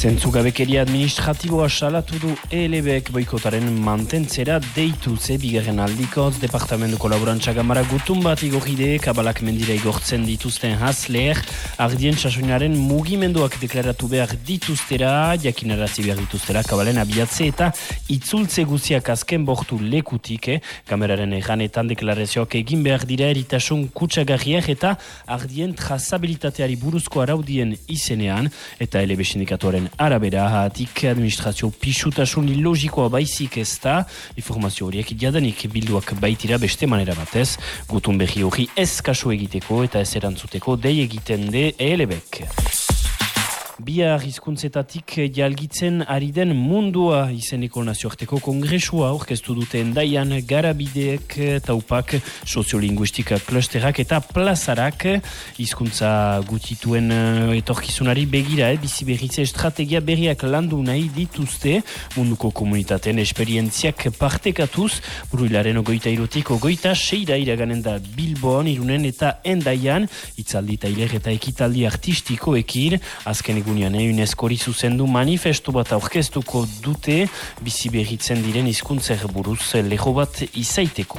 Zentzugabekeria administratiboa salatu du ELBek boikotaren mantentzera deitu bigarren aldikoz departamentuko laborantza gamara gutun bat igoride kabalak mendira igortzen dituzten hasleer ardien sasoinaren mugimenduak deklaratu behar dituztera, jakinarazi behar dituztera kabalen abiatze eta itzultze guziak azken bortu lekutik, kameraren erranetan deklarazioak egin behar dira eritasun kutsagarriak eta ardien trazabilitateari buruzko araudien izenean eta ELB sindikatuaren arabera hatik administrazio pisutasun logikoa baizik ez da, informazio horiek jadanik bilduak baitira beste manera batez, gutun berri hori ez kasu egiteko eta ez erantzuteko dei egiten de ELBek. Bihar hizkuntzetatik jalgitzen ari den mundua izeneko nazioarteko kongresua aurkeztu dute endaian garabideek, taupak, soziolinguistika klusterak eta plazarak hizkuntza gutituen etorkizunari begira, bizi berritze estrategia berriak landu nahi dituzte munduko komunitateen esperientziak partekatuz, buruilaren 23-26 iraganen da Bilbon, Irunen eta Endaian, hitzaldi tailer eta ekitaldi artistikoekin, azken egunean UNESCOri zuzendu manifestu bat aurkeztuko dute bizi berritzen diren hizkuntzer buruz leho bat izaiteko.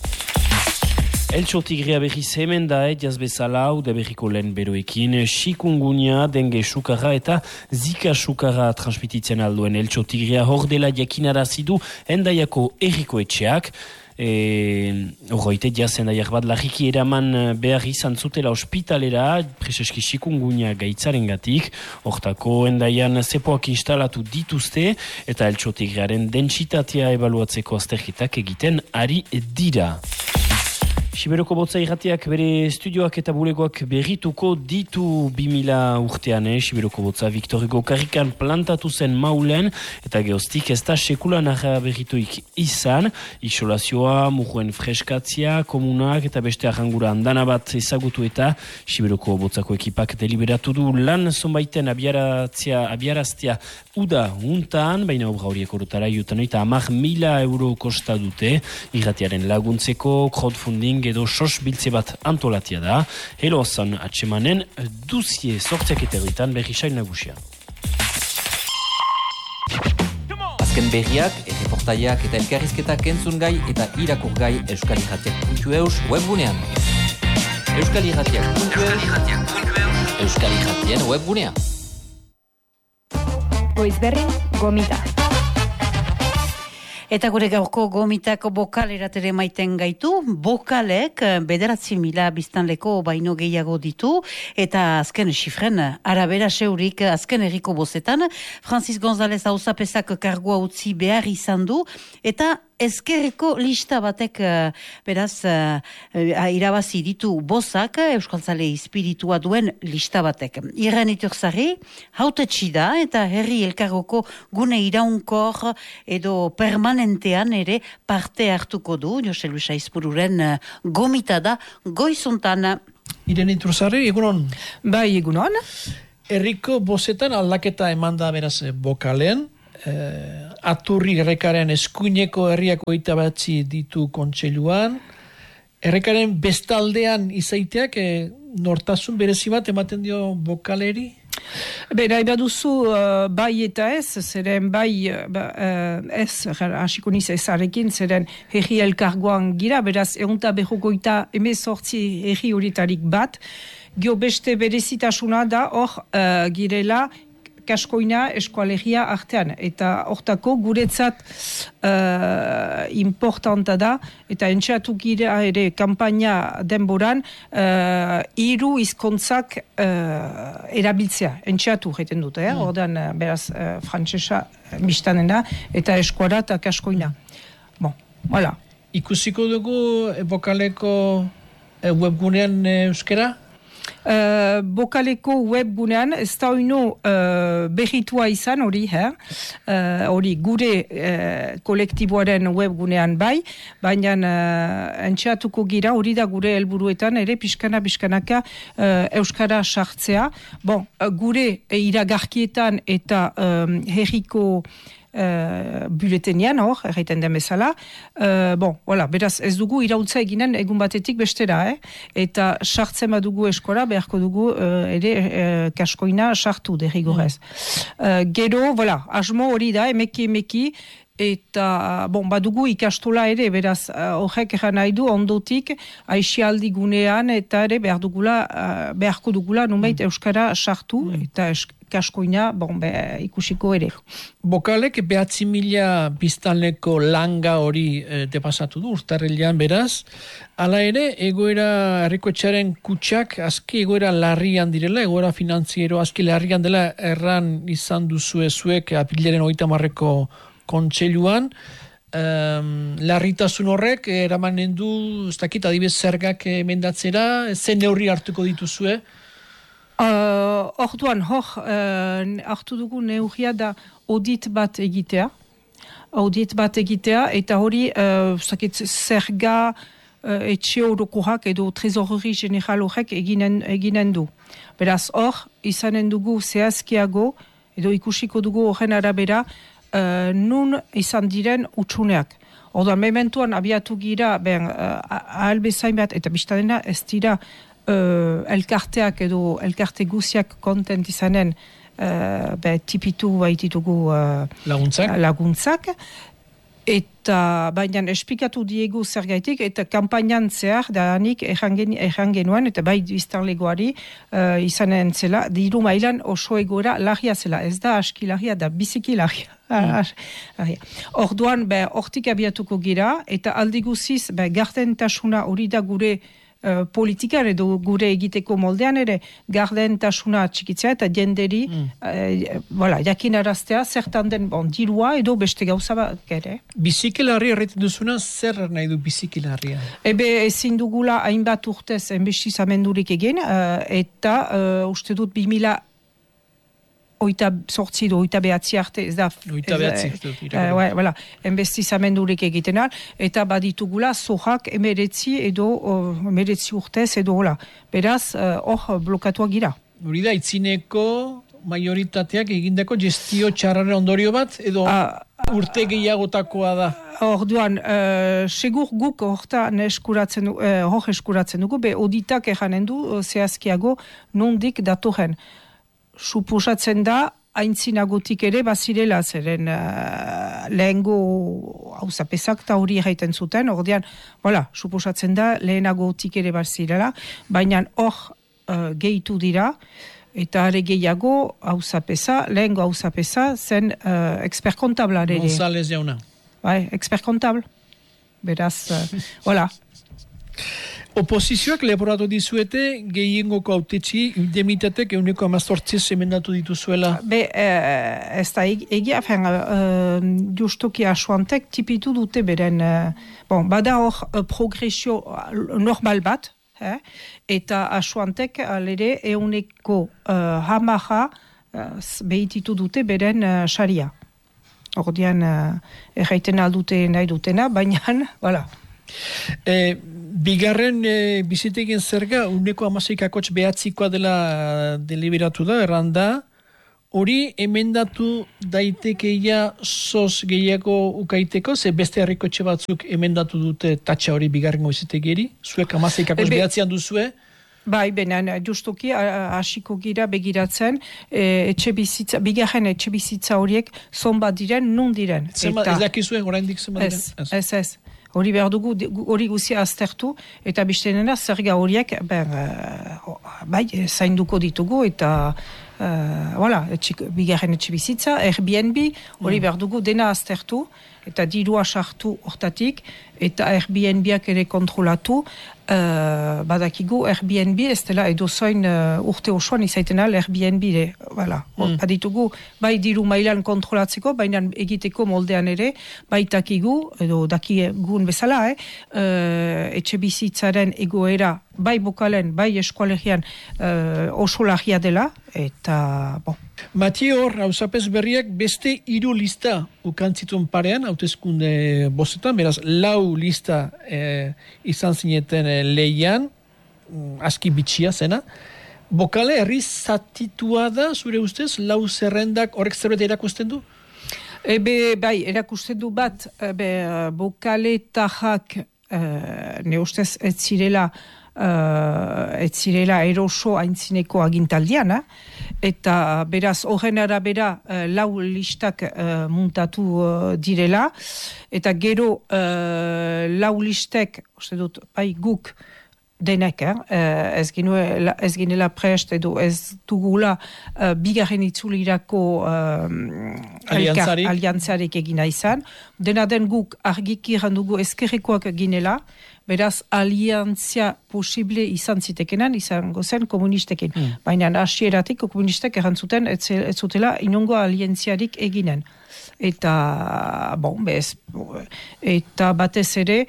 Eltxo tigrea berriz hemen da, jaz bezala, uda berriko lehen beroekin, chikungunya, denge sukara eta zika sukara transmititzen alduen eltxo tigrea hor dela jakinarazidu endaiako erriko etxeak. Horroite jazen daiak bat lagiki eraman behar izan zutela ospitalera, preseski chikungunya gaitzaren gatik, hortako endaian zepoak instalatu dituzte eta eltsotigrearen dentsitatea ebaluatzeko azterketak egiten ari dira. Siberoko botza irratiak bere studioak eta bulegoak berrituko ditu 2000 urtean, Siberoko botza Victor Hugo karrikan plantatu zen maulen eta geostik ez da sekulan arra berrituik izan, isolazioa, muruen freskatzia, komunak eta beste arrangura andana bat ezagutu eta Siberoko botzako ekipak deliberatu du lan zonbaiten abiaraztea uda untan, baina obra horiek orotara jutan eta 10.000 euro kosta dute, irratiaren laguntzeko, crowdfunding edo sos biltze bat antolatia da, helozan atsemanen duzie sortziak eterritan berrisail nagusia. Azken berriak, erreportaiak eta elkarrizketak entzun gai eta irakur gai euskalirratiak.eus webgunean. Euskalirratiak.eus Euskalirratien webgunean. Goizberrin, gomita. Eta gure gaurko gomitako bokalerat ere maiten gaitu, bokalek 9.000 biztanleko baino gehiago ditu, eta azken xifren arabera seurik azken herriko bozetan, Francis González Auzapesak kargua utzi behar izan du, eta ezkerreko lista batek beraz irabazi ditu bozak, Euskaltzale espiritua duen lista batek. Irren Iturzarri, hautetsi da eta herri elkargoko gune iraunkor edo permanentean ere parte hartuko du, Jose Luis Aizpururen gomita da goizuntan. Irren Iturzarri, egunon? Bai, egunon. Herriko bozetan aldaketa eman da beraz bokalen, Aturri errekaren eskuineko herriako itabatzi ditu kontseiluan. Errekaren bestaldean izaiteak nortasun berezi bat ematen dio bokaleri? Nahi baduzu bai eta ez, zeren bai ez, hasiko niz ezarekin, zeren herri elkargoan gira, beraz 158 herri horietarik bat, gio beste berezitasuna da hor girela Kaskoina eskualegia artean, eta hortako guretzat importanta da, eta entxeatu gira ere kampaina denboran 3 hizkuntzak erabiltzea, entxeatu jaten dute, ordan beraz frantsesa biztanen da, eta eskuara eta kaskoina. Bon, voilà. Ikusiko dugu bokaleko webgunean euskera? Bokaleko webgunean ez da oino berritua izan hori, hori gure kolektiboaren webgunean bai, baina entxeatuko gira hori da gure helburuetan ere pixkanaka euskara sartzea. Bon, gure iragarkietan eta herriko buletenian hor, erraiten den bezala. Beraz, ez dugu irautza eginen egun batetik bestera, eta sartzen badugu eskola, beharko dugu ere kaskoina sartu derrigorez. Gero, asmo hori da, emeki, eta, badugu ikastola ere, beraz, horrek eran nahi du ondotik, aixialdi gunean, eta ere beharko dugula numeit euskara sartu, eta kaskoina, ikusiko ere. Bokalek 9.000 biztanleko langa hori depasatu du, urtarrilean beraz. Hala ere, egoera herrikoetxearen kutsak aski egoera larrian direla, egoera finantziero aski larrian dela erran izan duzue zuek apilaren 30-ko kontseiluan, larritasun horrek eramanen du, ez dakit, adibidez zergak emendatzera, zen neurri hartuko dituzue? Orduan, hartu dugu neurria da audit bat egitea, eta hori, zerga etxe orokoak edo trezorri general horrek eginen du. Beraz, izanen dugu zehazkiago, edo ikusiko dugu horren arabera, nun izan diren utsuneak. Orduan, mementuan abiatu gira, ahal bezain bat, eta biztadena ez dira elkarteak edo elkarte guziak kontent izanen tipitu baititugu laguntzak. Eta baina esplikatu diegu zergaitik, eta kampainan zehar danik erran genuen, eta bai biztanlegoari izanen zela, diru mailan oso egoera larria zela. Ez da aski larria, da biziki larria. Orduan, hortik abiatuko gira, eta aldi guziz, gardentasuna hori da gure politikan edo gure egiteko moldean ere gardentasuna txikitzea eta jenderi jakinaraztea zertan den dirua edo beste gauza bat ere. Bizikilarria erretzen duzuna, zer nahi du bizikilarria? Ezin dugula hainbat urtez enbestizamendurik egin eta uste dut 2000 oita sortzi do, oita behatzi arte, ez da... Oita behatzi. Enbestizamendurik egiten al, eta baditugula zohak emeretzi urtez edo hola. Beraz, blokatuak gira. Hori da, itzineko majoritateak egindako gestio txarraren ondorio bat, edo urte gehiagotakoa da? Orduan, segur guk hortan eskuratzen dugu, oditak eranen du zehazkiago nondik datorren. Suposatzen da, aintzinagotik ere bazirela, zeren lehengo hauzapesak eta hori erraiten zuten, ordean, suposatzen da, lehenagotik ere bazirela, baina hor gehitu dira, eta are gehiago lehengo hauzapesa zen expert kontablar ere. González jauna. Expert kontabl. Beraz, Oposizioak leporatu dizuete gehiengoko autetxi indemnitatek 18% emendatu dituzuela? Ez da, egia, justoki asuantek tipitu dute beren, bada hor progresio normal bat, eta asuantek alere 100% behititu dute beren saria. Ordean, erraiten aldute nahi dutena, baina, Bigarren bizitegin zerga, 1,6 behatzikoa dela deliberatu da, erranda, hori emendatu daitekeia soz gehiago ukaiteko, ze beste herrikotxe batzuk emendatu dute tatxa hori bigarren bizitegiri, zuek 1,6 behatzian duzue? Bai, benen, justuki, hasiko gira begiratzen, bigarren etxe bizitza horiek zonbat diren, nun diren. Ez dakizue, oraindik zenbat diren? Ez. Hori behar dugu, hori guzia aztertu, eta biztenena zerga horiek, zainduko ditugu, eta bigarren etxe bizitza, Airbnb, hori behar dugu dena aztertu, eta dirua sartu hortatik, eta Airbnb-ak ere kontrolatu, badakigu Airbnb ez dela edozoin urte osoan izaiten al Airbnb baditugu bai diru mailan kontrolatzeko, baina egiteko moldean ere, baitakigu edo dakigun bezala etxe bizitzaren egoera bai bokalen, bai eskualegian oso lagia dela, eta Mati hor, hauzapez berriak beste 3 lista ukantzituen parean, hauteskunde bostetan, beraz, 4 lista izan zineten lehian, aski bitxia zena. Bokale herri zatitua da, zure ustez, 4 zerrendak horrek zerbait erakusten du? Bai, erakusten du bat, bokaletajak ne ustez ez zirela eroso aintzineko agintaldian, eta beraz horren arabera lau listak muntatu direla, eta gero lau listek, uste dut, bai guk denek, ez ginela prest edo ez dugula bigarren itzulirako aliantzarik egina izan. Dena den guk argiki randugu ezkerrekoak ginela, beraz aliantzia posible izan zitekenan, izango zen komunistekin. Baina hasieratik komunistek errantzuten ez zutela inongo aliantziarik eginen. Eta, eta batez ere,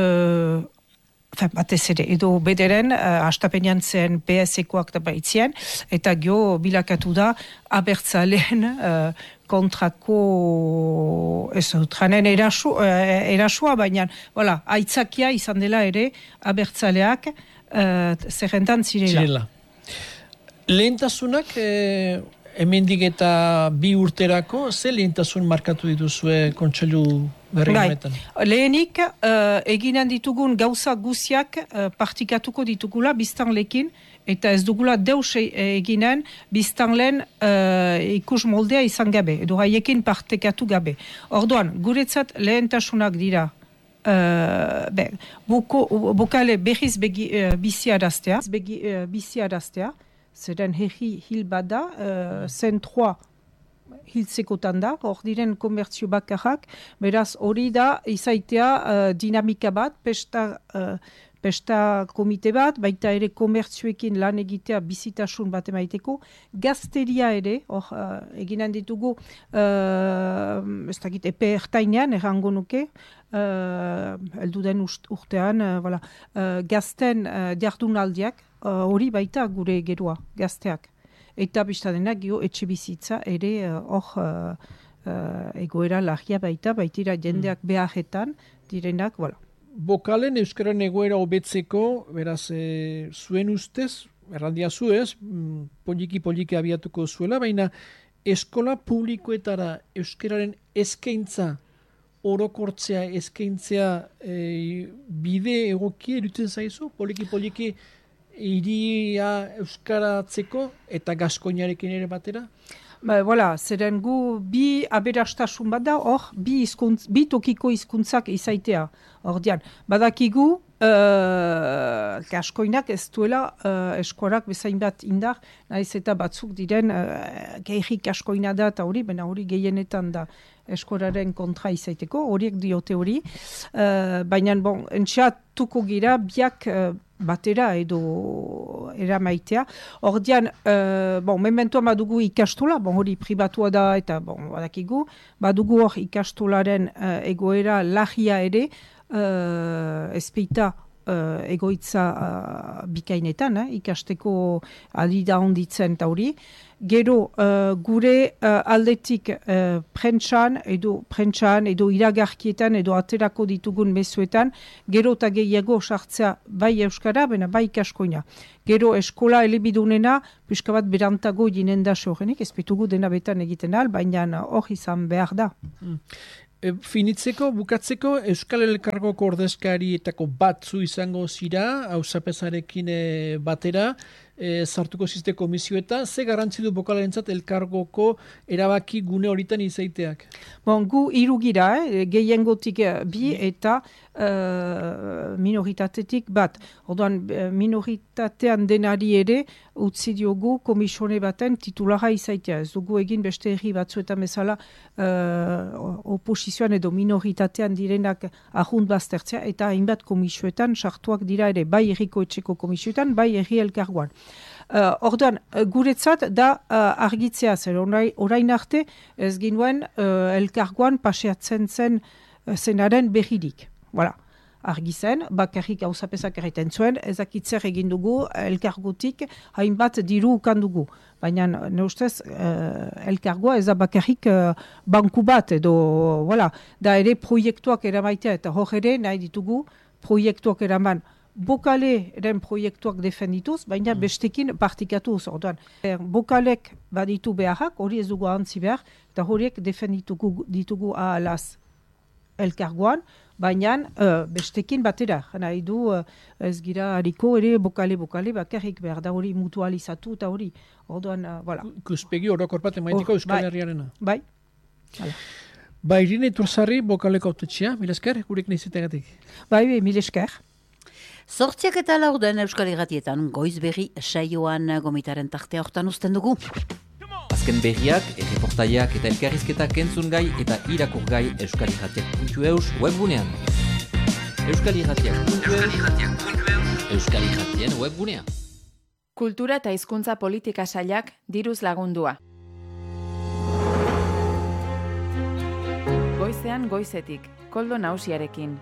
edo bederen, hastapenean zen PS-ekoak da baitzien, eta gio bilakatu da abertzaleen kontrako ez dut janen erasua, baina aitzakia izan dela ere abertzaleak zerrentan zirela. Lehentasunak hemendik eta 2 urterako, ze lehentasun markatu dituzue kontseilu berri honetan? Lehenik, eginen ditugun gauza guziak partikatuko ditugula biztanlekin, eta ez dugula deus eginen biztanleen ikus moldea izan gabe, edo haiekin partekatu gabe. Orduan, guretzat lehentasunak dira bokale berriz biziaraztea, zeren herri hil bada, zentroa hiltzekotan da, hor diren komertzio bakarrak, beraz hori da izaitea dinamika bat, pesta komite bat, baita ere komertzioekin lan egitea bizitasun bat emaiteko, gazteria ere, hor eginen ditugu, ez dakit epe ertainean, errango nuke, elduden urtean, gazten jardunaldiak, hori baita gure geroa, gazteak. Eta biztadenak gio etxe bizitza ere hor egoera lagia baitira jendeak beharretan direnak, Bokalen euskaren egoera hobetzeko, beraz, zuen ustez, errandia zuez, poliki abiatuko zuela, baina eskola publikoetara euskararen eskaintza orokortzea, eskaintzea bide egokia irutzen zaizu, poliki iria euskaratzeko eta gaskoinarekin ere batera? Zeren gu bi aberastasun bat da, hor, bi tokiko hizkuntzak izaitea. Ordian, badakigu gaskoinak ez duela eskorak bezain bat indar, nahiz eta batzuk diren gehi gaskoina da eta hori, baina hori gehienetan da eskoraren kontra izaiteko, horiek diote hori. Baina, entxeatuko gira biak batera edo eramaitea. Ordian, mementoan badugu ikastola, hori pribatua da eta badakigu, badugu hor ikastolaren egoera lagia ere, ezpeita egoitza bikainetan, ikasteko alida onditzen eta hori. Gero, gure aldetik prentsan edo iragarkietan edo aterako ditugun mezuetan, gero eta gehiago sartzea bai euskara, baina bai ikaskoina. Gero eskola elebidunena, pixka bat berantago jinen da sogenik, ezpetugu dena betan egiten al, baina hor izan behar da. Finitzeko, bukatzeko, Euskal Elkargoko ordezkarietako batzu izango zira, hausapezarekin batera, sartuko ziste komisioetan, ze garrantzi du bokalarentzat elkargoko erabaki gune horitan izaiteak? Gu 3 gira, gehiengotik 2 eta minoritatetik bat. Orduan, minoritatean denari ere utzi diogu komisione baten titulara izaitea. Ez dugu egin beste herri batzuetan bezala oposizioan edo minoritatean direnak ahunt baztertzea eta hainbat komisioetan sartuak dira ere, bai herriko etxeko komisioetan, bai herri elkargoan. Orduan, guretzat da argitzea zer, orain arte ez ginuen elkargoan paseatzen zenaren berririk. Argi zen, bakarrik hausapezak erraiten zuen, ezakitzer egin dugu elkargotik hainbat diru ukan dugu. Baina, ne ustez, elkargoa ez da bakarrik banku bat edo, da ere proiektuak eramaitea eta hor ere nahi ditugu proiektuak eraman Bokaleren proiektuak defendituz, baina bestekin partikatuz. Orduan, bokalek baditu beharrak, hori ez dugu ahantzi behar, eta horiek defenditugu ditugu ahalaz elkargoan, baina bestekin batera. Nahi du ez gira hariko ere bokale bakarrik behar da hori mutualizatu eta hori. Orduan, voilà. Ikuspegi orokor bat emaiteko Euskal Herriarena. Bai. Irine Iturzarri bokaleko autetxea, mil esker, gurek nizitegatik. Bai, mil esker. 8:04 Euskal Irratietan goiz berri saioan gomitaren tartea hortan uzten dugu. Azken berriak, erreportaiak eta elkarrizketak entzun gai eta irakur gai euskalirratiak.eus webgunean. Euskalirratiak.eus Euskal Irratien webgunea. Kultura eta hizkuntza politika sailak diruz lagundua. Goizean goizetik, Koldo Nausiarekin.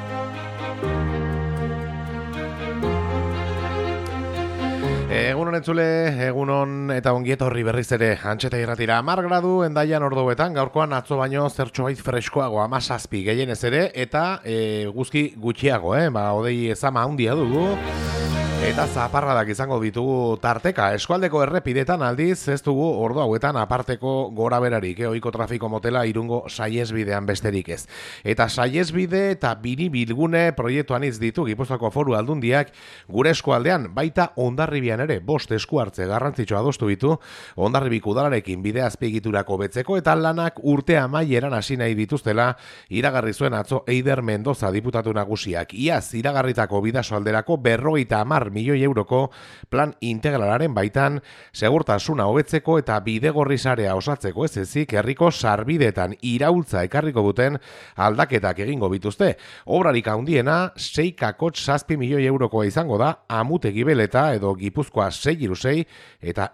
Egunon entzule, egunon eta ongietorri berriz ere Antxeta Irratira 10 gradu Hendaian orduetan, gaurkoan atzo baino zertxobait freskoago 17 gehienez ere eta guzki gutxiago, hodei ezama handia dugu. Eta zaparradak izango ditugu tarteka. Eskualdeko errepidetan aldiz ez dugu ordu hauetan aparteko gora berarik. Ohiko trafiko motela Irungo saiesbidean besterik ez. Eta saiesbide eta biribilgune proiektuan iz ditu Gipuzkoako Foru Aldundiak gure eskualdean, baita Hondarribian ere 5 esku hartze garrantzitsua adostu ditu. Hondarribiko udalarekin bide azpiegiturako betzeko eta lanak urte amaieran hasi nahi dituztela iragarri zuen atzo Eider Mendoza diputatu nagusiak. Iaz iragarritako bidasoalderako 50 milioi euroko plan integralaren baitan segurtasuna hobetzeko eta bidegorri sarea osatzeko ez ezik herriko sarbideetan iraultza ekarriko duten aldaketak egingo bituzte. Obrarik handiena 6,7 milioi eurokoa izango da Amute Gibeleta edo Gipuzkoa 606 eta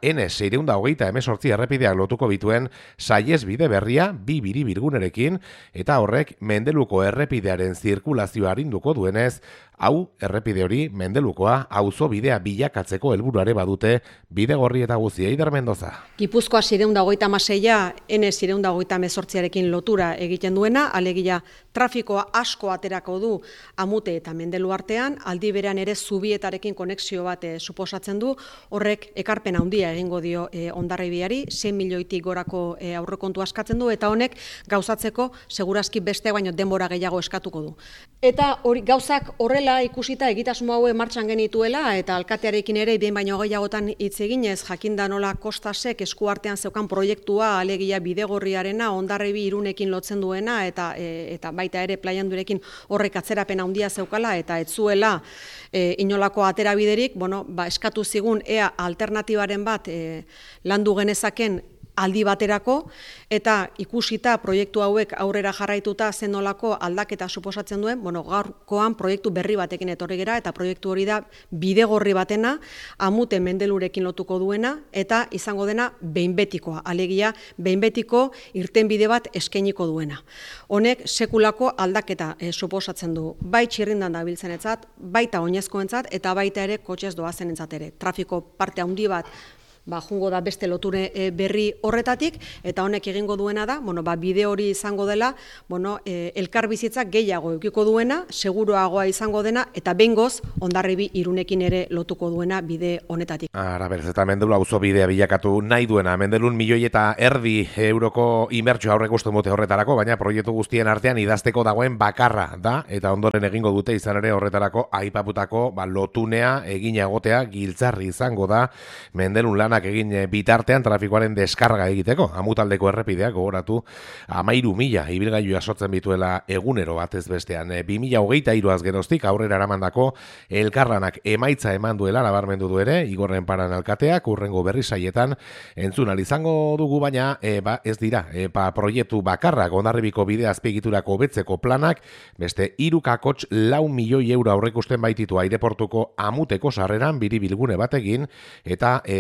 N628 errepideak lotuko bituen saiesbide berria 2 biribilgunerekin eta horrek Mendeluko errepidearen zirkulazioa arinduko duenez, hau errepide hori Mendelukoa auzo bidea bilakatzeko helburuare badute bidegorri eta guzia. Eider Mendoza. Gipuzkoa 626a N628arekin lotura egiten duena, alegia trafikoa asko aterako du Amute eta Mendelu artean, aldi berean ere zubietarekin konexio bat suposatzen du, horrek ekarpen handia egingo dio Hondarribiari, 6 milioitik gorako aurrekontu askatzen du, eta honek gauzatzeko segurazki beste baino denbora gehiago eskatuko du. Eta hori gauzak horrela ikusita egitasmo haue martxan genituela eta alkatearekin ere behin baino gehiagotan hitz eginez jakinda nola Kostasek eskuartean zeukan proiektua alegia bidegorriarena Hondarribi Irunekin lotzen duena eta baita ere Plaiandurekin horrek atzerapen handia zeukala eta ez zuela inolako aterabiderik, eskatu zigun ea alternatibaren bat landu genezaken aldi baterako, eta ikusita proiektu hauek aurrera jarraituta zenolako aldaketa suposatzen duen, gaurkoan proiektu berri batekin etorri gera, eta proiektu hori da bidegorri batena, Amute Mendelurekin lotuko duena, eta izango dena behinbetikoa, alegia behinbetiko irtenbide bat eskainiko duena. Honek sekulako aldaketa suposatzen du, bai txirrindan dabiltzenetzat, baita oinezkoentzat, eta baita ere kotxez doazenentzat ere. Trafiko parte handi bat jungo da beste loture berri horretatik, eta honek egingo duena da, bide hori izango dela, elkar bizitza gehiago eukiko duena, seguruagoa izango dena, eta behingoz Hondarribi Irunekin ere lotuko duena bide honetatik. Berez, eta Mendelu auzo bidea bilakatu nahi duena, Mendelun 1,5 euroko inbertsio aurrek uste mote horretarako, baina proiektu guztien artean idazteko dagoen bakarra da, eta ondoren egingo dute izan ere horretarako aipaputako lotunea egina egotea giltzarri izango da Mendelun lana egin bitartean trafikoaren deskarga egiteko. Amutaldeko errepideak gogoratu 13.000 ibilgailu jasotzen bituela egunero batez bestean. 2023az geroztik aurrera eramandako elkarlanak emaitza eman duela nabarmendu du ere Igorren Paran alkateak urrengo berri saietan entzun ahal izango dugu, baina ez dira proiektu bakarrak. Hondarribiko bide azpiegiturako hobetzeko planak beste 3,4 milioi euro aurreikusten baititu aireportuko Amuteko sarreran biribilgune batekin eta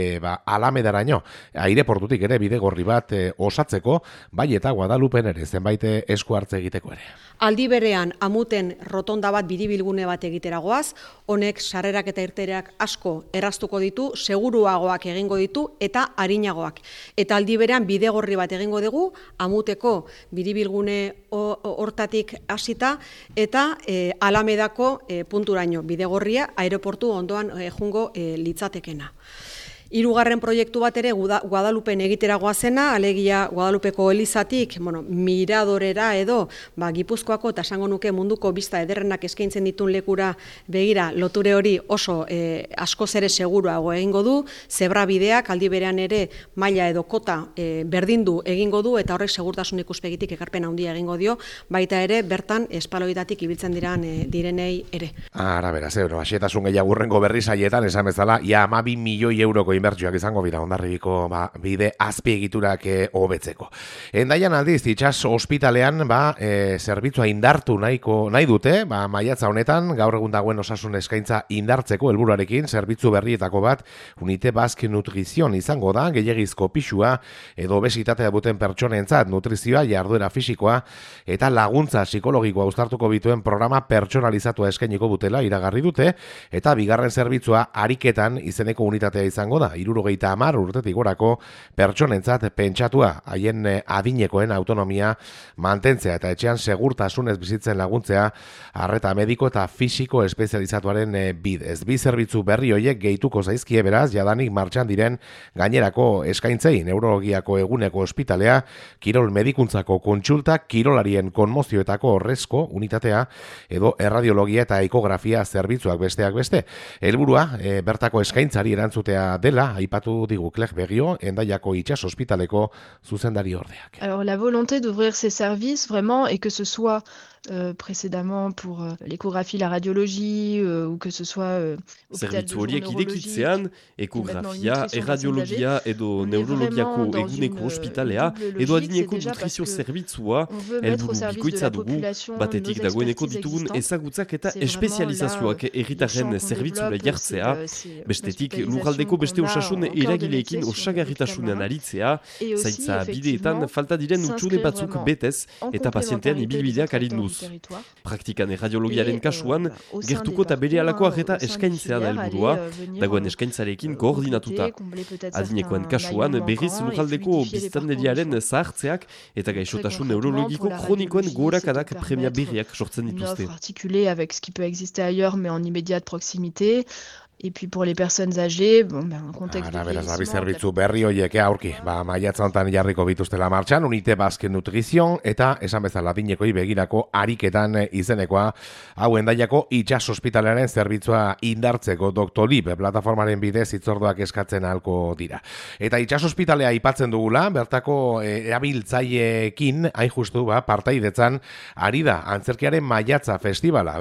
Alamedaraino, aireportutik ere bidegorri bat osatzeko, bai eta Guadalupen ere zenbait esku hartze egiteko ere. Aldi berean amuten rotonda bat biribilgune bat egiteragoaz, honek sarrerak eta irteerak asko erraztuko ditu, seguruagoak egingo ditu eta arinagoak. Eta aldi berean bidegorri bat egingo dugu, amuteko biribilgune hortatik hasita eta Alamedako punturaino bidegorria aireportu ondoan jungo litzatekena. Hirugarren proiektu bat ere Guadalupen egiteragoa zena, alegia Guadalupeko elizatik, miradorera edo, Gipuzkoako eta esango nuke munduko bista ederrenak eskaintzen ditun lekura begira, loture hori oso askoz ere seguruago egingo du, zebra bideak aldi berean ere maila edo kota berdindu egingo du eta horrek segurtasun ikuspegitik ekarpen handia egingo dio, baita ere bertan espaloidatik ibiltzen direnei ere. Ara beraz, asietasun gehiago urrengo berri saietan esan bezala, ia 12 milioi euroko inbertsioak izango bira Hondarribiko bide azpiegiturak hobetzeko. Endaian aldiz, itsas ospitalean zerbitzua indartu nahi dute, maiatza honetan, gaur egun dagoen osasun eskaintza indartzeko helburuarekin zerbitzu berrietako bat Unite Basque Nutrizion izango da, gehiagizko pixua edo obesitatea duten pertsonentzat nutrizioa, jarduera fisikoa eta laguntza psikologikoa uztartuko bituen programa pertsonalizatua eskainiko dutela iragarri dute, eta bigarren zerbitzua ariketan izeneko unitatea izango da, 70 urtetik gorako pertsonentzat pentsatua, haien adinekoen autonomia mantentzea eta etxean segurtasunez bizitzen laguntzea arreta mediko eta fisiko espezializatuaren bidez. Bi zerbitzu berri hoiek gehituko zaizkie beraz, jadanik martxan diren gainerako eskaintzei, neurologiako eguneko ospitalea, kirol medikuntzako kontsulta, kirolarien konmozioetako horrezko unitatea edo erradiologia eta ekografia zerbitzuak besteak beste. Helburua, bertako eskaintzari erantzutea dela, aipatu digu Klek Begio, Endaiako itsas ospitaleko zuzendari ordeak. Alors la volonté d'ouvrir ces services vraiment et que ce soit précédemment pour l'échographie, la radiologie ou que ce soit zerbitzu horiek irekitzean, ekografia, erradiologia edo neurologiako eguneko ospitalea edo adineko nutrizio zerbitzua helburu bikoitza dugu, batetik dagoeneko ditugun ezagutzak eta espezializazioak herritarren zerbitzura jartzea, bestetik lurraldeko beste osasun eragileekin osagarritasunean aritzea, zaintza bideetan falta diren utxune batzuk betez eta pazientean ibilbideak arinduz. Praktikan erradiologiaren kasuan, gertuko eta bere alakoak eta eskaintzea da helburua, dagoen eskaintzarekin koordinatuta. Adinekoen kasuan, berriz lurraldeko biztanleriaren zahartzeak eta gaixotasun neurologiko kronikoen gorakadak premia berriak sortzen dituzte. Articulé avec ce qui peut exister ailleurs, mais en immédiate proximité. Et puis pour les personnes âgées, un contexte de vieillissement... zerbitzu berri hoiek aurki, maiatza hontan jarriko bituztela martxan, Unite Basque Nutrizion eta esan bezala adinekoi begirako ariketan izenekoa, hau Endaiako itsas ospitalearen zerbitzua indartzeko Dr. Lib plataformaren bidez hitzorduak eskatzen ahalko dira. Eta itsas ospitalea aipatzen dugula, bertako erabiltzaileekin hain justu partaidetzan ari da Antzerkiaren Maiatza Festivala,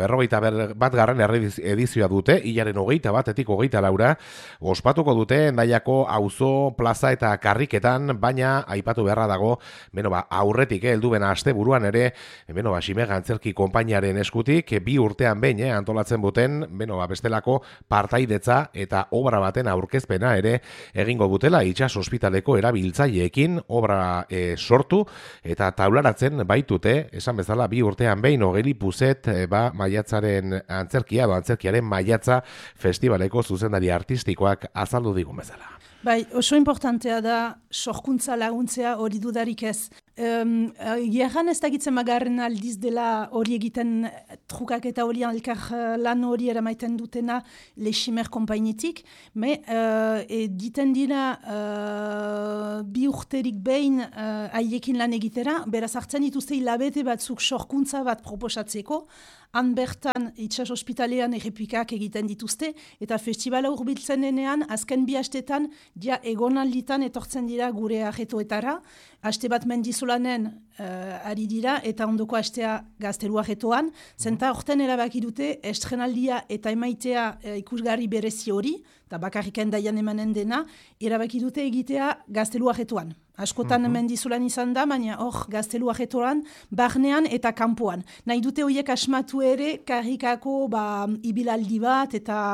41. edizioa dute, hilaren 21. Hogeita laura, ospatuko dute Endaiako auzo, plaza eta karriketan, baina aipatu beharra dago, aurretik heldu bena asteburuan ere, Ximega Antzerki konpainiaren eskutik, 2 urtean behin antolatzen buten, bestelako partaidetza eta obra baten aurkezpena ere egingo dutela itsas ospitaleko erabiltzaileekin obra sortu eta taularatzen baitute, esan bezala 2 urtean behin Ogeli Puzet maiatzaren antzerkia edo Antzerkiaren Maiatza Festivaleko zuzendari artistikoak azaldu digun bezala. Bai, oso importantea da sorkuntza laguntzea hori dudarik ez. Gerran ez dakitzen magarren aldiz dela hori egiten trukak eta hori elkar lan hori eramaiten dutena Leximer konpainitik, diten dira 2 urterik behin haiekin lan egitera, beraz hartzen dituzte hilabete batzuk sorkuntza bat proposatzeko, han bertan itsas ospitalean errepikak egiten dituzte, eta festivala hurbiltzen denean, azken 2 astetan, egonalditan etortzen dira gure arretoetara, aste bat mendizolanen ari dira, eta ondoko astea gaztelu arretoan, zenta horten erabaki dute estrenaldia eta emaitea ikusgarri berezi hori, eta bakarrik Endaian emanen dena, erabaki dute egitea gaztelu arretoan. Askotan mendizulan izan da, baina hor gaztelu arretoan, barnean eta kanpoan. Nahi dute horiek asmatu ere, karrikako ibilaldi bat eta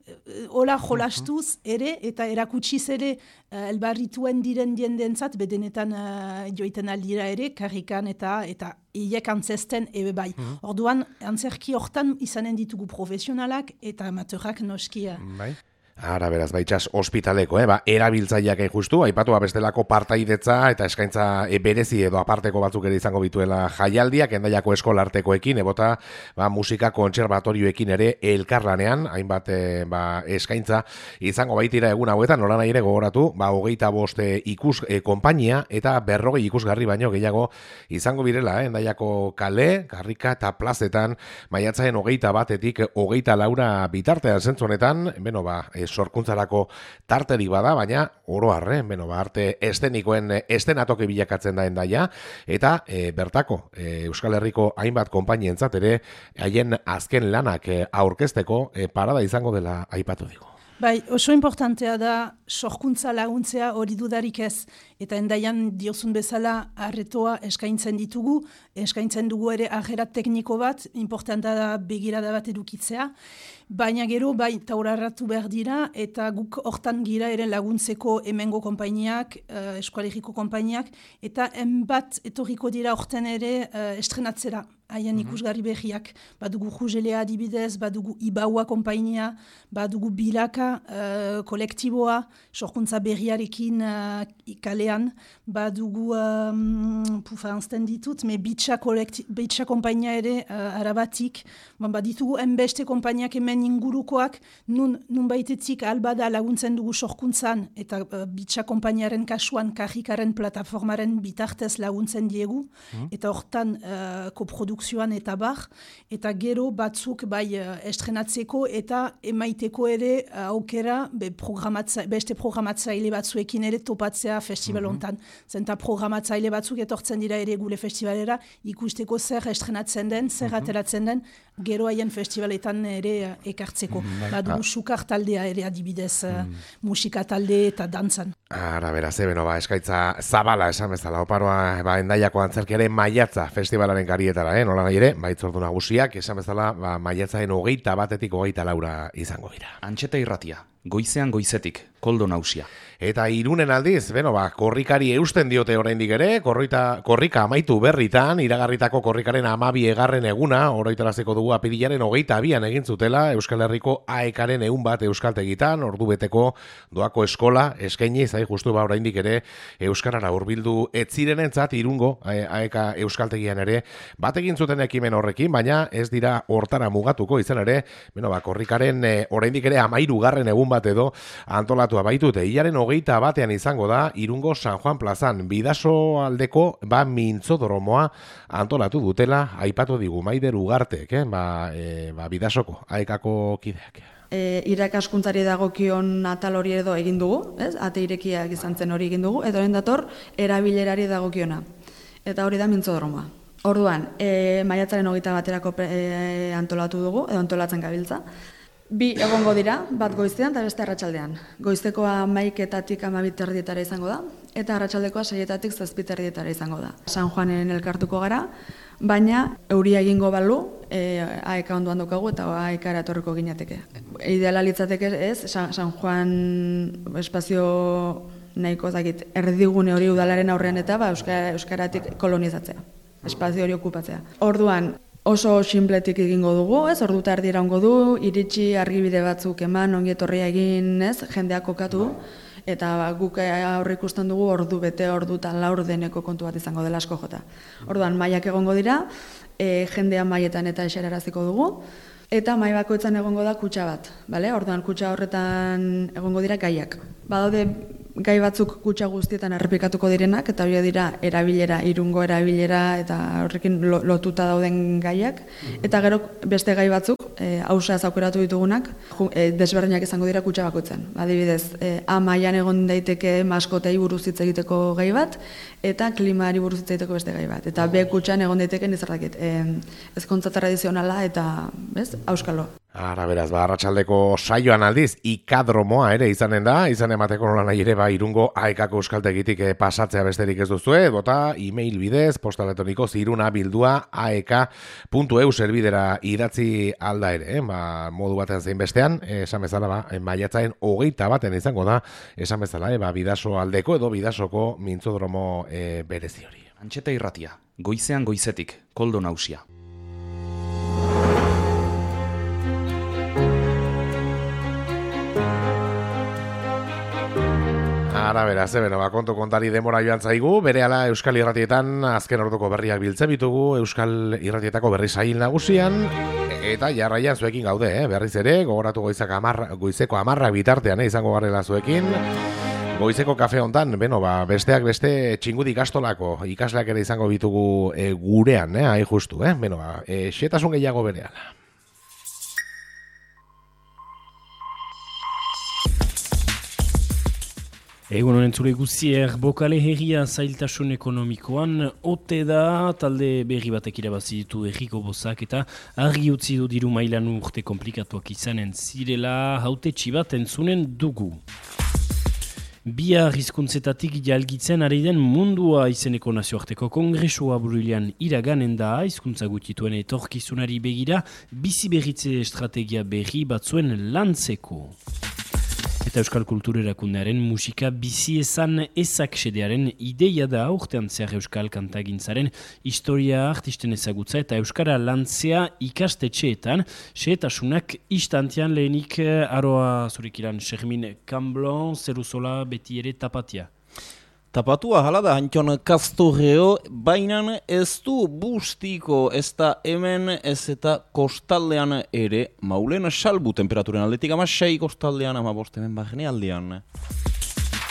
hola jolastuz ere, eta erakutsiz ere elbarrituen diren diendentzat, bedenetan joiten aldira ere, karrikan eta hilek antzesten ebe bai. Orduan, antzerki hortan izanen ditugu profesionalak eta amateurrak noskia. Bai. Ara, beraz, baitxas, ospitaleko, erabiltzaileak justu, aipatu bestelako partaidetza eta eskaintza berezi edo aparteko batzuk ere izango bituela jaialdiak, Hendaiako eskolartekoekin, ebota musika kontserbatorioekin ere elkarlanean, hainbat eskaintza izango baitira egun hauetan, nola nahi ere gogoratu, 25 ikus konpainia eta 40 ikusgarri baino gehiago izango birela, Hendaiako kale, karrika eta plazetan, maiatzaren 21-etik 24 bitartean zentzonetan, sorkuntzarako tarterik bada, baina oro harre, arte estenikoen estenatoke bilakatzen da Hendaia, eta bertako Euskal Herriko hainbat konpainientzat ere haien azken lanak aurkezteko parada izango dela aipatu digu. Bai, oso importantea da sorkuntza laguntzea hori dudarik ez, eta Hendaian diozun bezala arretoa eskaintzen ditugu, eskaintzen dugu ere ajerat tekniko bat, importantea da begirada bat edukitzea, baina gero bai taurarratu behar dira, eta guk hortan gira ere laguntzeko hemengo konpainiak, eskualeriko konpainiak, eta enbat etorriko dira horten ere estrenatzera. Haien ikusgarri behiak, badugu Jugelea adibidez, badugu Ibaua konpainia, badugu Bilaka kolektiboa, sorkuntza berriarekin kalean, badugu, anzten ditut, Bitxa konpainia ere arabatik, baditugu enbeste konpainiak hemen ingurukoak, nun baitetik albada laguntzen dugu sorkuntzan, eta Bitxa konpainiaren kasuan karrikaren plataformaren bitartez laguntzen diegu, eta hortan koprodukzioan eta bar, eta gero batzuk bai estrenatzeko eta emaiteko ere aukera beste programatzaile batzuekin ere topatzea festival hontan. Zenta programatzaile batzuk etortzen dira ere gure festivalera ikusteko zer estrenatzen den, zer ateratzen den, gero haien festivaletan ere ekartzeko. Badugu sukar taldea ere adibidez, musika talde eta dantzan. Ara, beraz, eskaitza zabala esan bezala, oparoa Hendaiako antzerkiaren maiatza festivalaren karietara, nola nahi ere, baitzordu nagusiak, esan bezala, maiatzaren 21-etik 24 izango dira. Antxeta irratia, goizean goizetik, Koldo Nausia. Eta Irunen aldiz, korrikari eusten diote oraindik ere, korrika amaitu berritan, iragarritako korrikaren 12. eguna, oroitaraziko dugu apirilaren 22an egin zutela, Euskal Herriko AEKaren 100 euskaltegitan, ordubeteko doako eskola, eskaini, zai justu oraindik ere, euskarara hurbildu etzirenentzat Irungo AEK euskaltegian ere, bat egin zuten ekimen horrekin, baina ez dira hortara mugatuko izan ere, korrikaren oraindik ere 13. egun bat edo antolatua baitute, hilaren 21ean izango da Irungo San Juan plazan, Bidaso aldeko mintzodromoa antolatu dutela, aipatu digu Maider Ugartek, Bidasoko AEKako kideak. Irakaskuntzari dagokion atal hori edo egin dugu, ate irekiak izan zen hori egin dugu, eta horren dator erabilerari dagokiona. Eta hori da mintzodromoa. Orduan, maiatzaren 21erako antolatu dugu, edo antolatzen gabiltza. Bi egongo dira, bat goizean eta beste arratsaldean. Goizekoa 11etatik 12 izango da, eta arratsaldekoa 6etatik 7 izango da. San Juanen elkartuko gara, baina euria egingo balu, AEK ondoan daukagu eta AEK-ara etorriko ginateke. Ideala litzateke ez, San Juan espazio nahiko erdigune hori udalaren aurrean eta euskaratik kolonizatzea, espazio hori okupatzea. Orduan, oso sinpletik egingo dugu, ordu eta erdira ongo du, iritsi argibide batzuk eman, ongi etorria egin, jendeak kokatu, eta guk aurre ikusten dugu ordu bete, ordu eta laur deneko kontu bat izango dela asko jota. Orduan, mailak egongo dira, jendea mailetan eta eseraraziko dugu, eta mai bakoitzan egongo da kutxa bat, orduan kutxa horretan egongo dira gaiak. Badaude gai batzuk kutxa guztietan errepikatuko direnak, eta hori dira erabilera, Irungo erabilera, eta horrekin lotuta dauden gaiak. Eta gero beste gai batzuk, hausa aukeratu ditugunak, desberdinak izango dira kutxa bakoitzen. Adibidez, amaian egon daiteke maskotei buruz hitz egiteko gai bat, eta klimari buruz hitz egiteko beste gai bat. Eta B kutxan egon daiteke nizarrakit, ezkontza tradizionala eta auskalo. Ara, beraz, arratsaldeko saioan aldiz, ikadromoa ere izanen da, izan emateko nola nahi ere, Irungo aekako euskaltegitik pasatzea besterik ez duzue, bota e-mail bidez, posta elektroniko ziruna@aek.eu zerbidera idatzi alda ere, modu batean zein bestean, esan bezala, maiatzaren 21 izango da, esan bezala, bidaso aldeko edo bidasoko mintzodromo berezi hori. Antxeta Irratia, goizean goizetik, Koldo Nausia. Ara, beraz, kontu kontari demora joan zaigu, berehala Euskal Irratietan azken orduko berriak biltzen bitugu, Euskal Irratietako berri sail nagusian, eta jarraian zuekin gaude, berriz ere, gogoratu goizeko 10 bitartean izango garela zuekin. Goizeko kafe hontan, besteak beste txingudi ikastolako ikasleak ere izango bitugu gurean, hain justu, xetasun gehiago berehala. Egun honen zure guzier, Bokale herria zailtasun ekonomikoan, ote da, talde berri batek irabazi ditu erriko bozak eta argi utzi du diru mailan urte komplikatuak izanen zirela, hautetsi bat entzunen dugu. Bihar hizkuntzetatik jalgitzen ari den mundua izeneko nazioarteko kongresua buruilean iraganen da, hizkuntza gutituen etorkizunari begira, bizi berritze estrategia berri batzuen lantzeko. Eta Euskal Kultur Erakundearen musika bizi ezan ezak sedearen ideia da urtean zehar Euskal Kantagintzaren historia artisten ezagutza eta Euskara lantzea ikastetxeetan, xehetasunak istantean lehenik aroa zurekilan Xermin Camblon, Zeruzola beti ere tapatia. Tapatua hala da, Antion Kastorreo, baina ez du bustiko, ez da hemen ez eta kostaldean ere, maulen salbu temperaturen aldetik, 6 kostaldean, 5 hemen barne aldean.